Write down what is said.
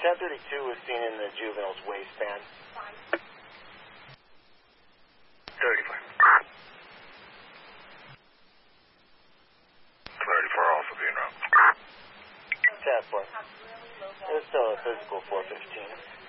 1032 was seen in the juvenile's waistband. 34. 34 also being wrong. Tap 4. There's still a physical 415.